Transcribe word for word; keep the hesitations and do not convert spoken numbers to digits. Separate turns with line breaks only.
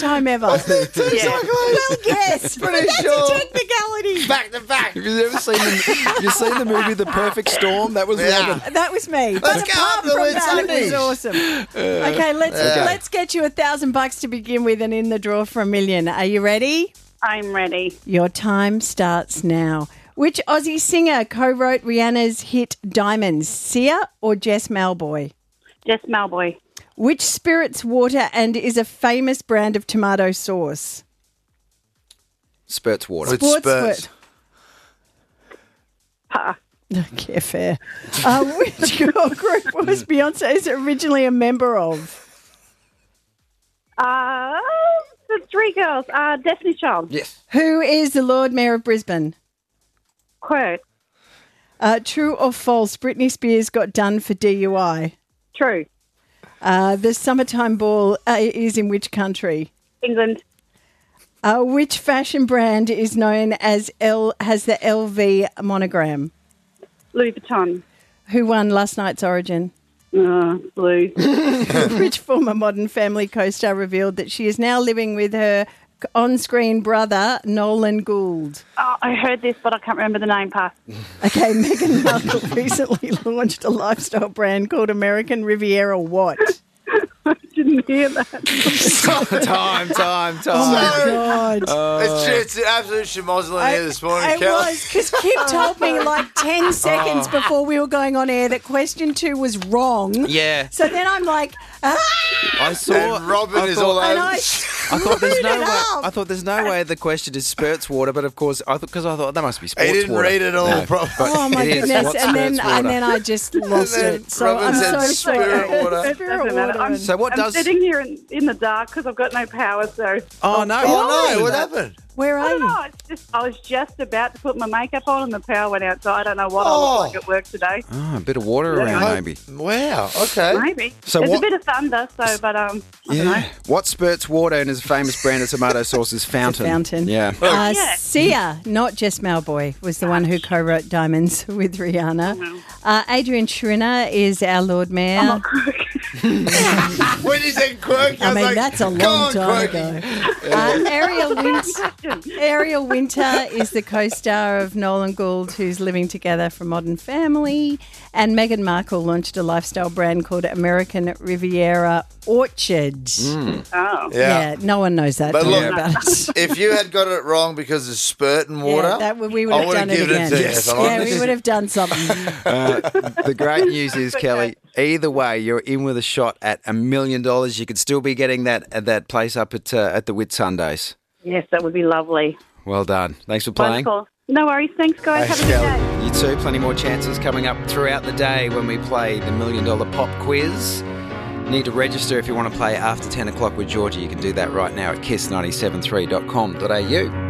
time ever.
Yeah.
Well, guess.
Pretty
That's
sure.
a technicality.
Back to back.
Have you ever seen the, have you seen the movie The Perfect Storm? That was
Yeah.
one of the,
That was me. But
Let's go
apart
up to
from
the
that, it
Sundays.
was awesome. Okay, let's
Yeah.
let's get you a thousand bucks to begin with, and in the draw for a million. Are you ready?
I'm ready.
Your time starts now. Which Aussie singer co-wrote Rihanna's hit Diamonds, Sia or Jess Malboy?
Jess Malboy.
Which spirits water and is a famous brand of tomato sauce?
Spurts water.
With
Sports
Spurs.
foot.
Pa.
Okay, fair. Uh, which girl group was Beyonce originally a member of?
Uh, the three girls. Uh, Destiny Child.
Yes.
Who is the Lord Mayor of Brisbane?
Quirk.
Uh, true or false, Britney Spears got done for D U I.
True.
Uh, the summertime ball uh, is in which country?
England.
Uh, which fashion brand is known as L has the L V monogram?
Louis Vuitton.
Who won last night's Origin?
Uh, blue.
Which former Modern Family co-star revealed that she is now living with her on-screen brother, Nolan Gould?
Oh, I heard this, but I can't remember the name. Pass.
Okay, Meghan Markle recently launched a lifestyle brand called American Riviera what?
I didn't hear that.
time, time, time.
Oh, my God.
It's, it's an absolute schmozzle in here this morning,
It
Kelly.
was because Kip told me like ten seconds before we were going on air that question two was wrong.
Yeah.
So then I'm like, ah!
I saw.
And Robin
I
is
thought-
all over.
And I,
I thought there's no
Read it
way.
up.
I thought there's no way the question is spurts water, but of course I thought because I thought that must be sports
He didn't
water.
read it all
No,
properly.
but
Oh my
it is.
goodness!
What's
And then
spurts water?
and then I just lost
then
it. So
Robin
I'm
said
so
spirit
sorry.
water.
It
Spirit
doesn't matter.
water.
I'm,
So what
I'm
does-
sitting here in, in the dark because I've got no power, so...
Oh no!
Oh, no, what happened?
Where
I
are
don't
you?
know. It's just, I was just about to put my makeup on and the power went out, so I don't know what I
Oh.
look like at work today.
Oh, a bit of water around,
Oh,
maybe.
Wow, okay.
Maybe.
So
There's
what-
a bit of thunder, so, but, um, I don't know.
Yeah. What spurts water and is a famous brand of tomato sauce is Fountain.
Fountain.
Yeah.
Uh,
Yeah.
Sia, not Jess Malboy, was the one who co-wrote Diamonds with Rihanna. Uh, Adrian Schrinner is our Lord Mayor.
When you said quirky, I,
I
was
mean,
like,
that's a
"Come
long
on,
time
Quirky."
ago. Uh, Ariel, Win- Ariel Winter is the co-star of Nolan Gould, who's living together from Modern Family. And Meghan Markle launched a lifestyle brand called American Riviera Orchard.
Oh.
Yeah.
Yeah, no one knows that.
But
Don't
look,
worry about it.
If you had got it wrong because of spurt and water,
Yeah, that, would- we would
I
have
would
done
have
it
given
again.
it to you. if I'm
Yeah,
honest.
we would have done something.
Uh, the great news is, Kelly, either way, you're in with a shot at a million dollars. You could still be getting that at that place up at uh, at the Whit Sundays.
Yes, that would be lovely.
Well done. Thanks for playing.
Wonderful. No worries. Thanks, guys.
Thanks,
Have a good
Kelly.
day.
You too. Plenty more chances coming up throughout the day when we play the Million Dollar Pop Quiz. Need to register if you want to play after ten o'clock with Georgie. You can do that right now at kiss nine seven three dot com dot a u.